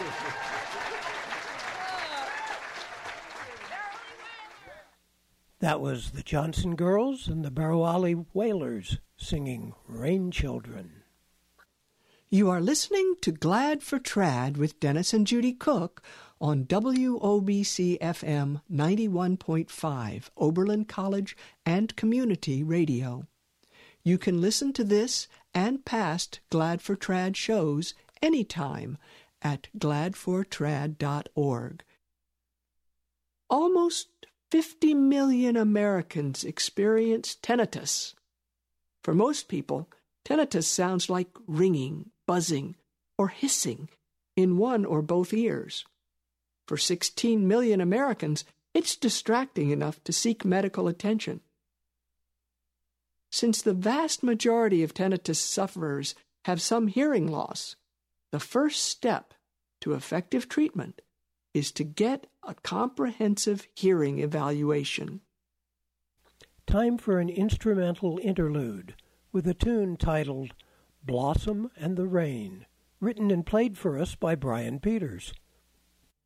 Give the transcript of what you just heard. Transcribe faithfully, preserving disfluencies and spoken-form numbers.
That was the Johnson Girls and the Barwali Wailers singing Rain Children. You are listening to Glad for Trad with Dennis and Judy Cook on W O B C F M ninety-one point five, Oberlin College and Community Radio. You can listen to this and past Glad for Trad shows anytime at glad for trad dot org. Almost fifty million Americans experience tinnitus. For most people, tinnitus sounds like ringing, buzzing, or hissing in one or both ears. For sixteen million Americans, it's distracting enough to seek medical attention. Since the vast majority of tinnitus sufferers have some hearing loss, the first step to effective treatment is to get a comprehensive hearing evaluation. Time for an instrumental interlude with a tune titled Blossom and the Rain, written and played for us by Brian Peters.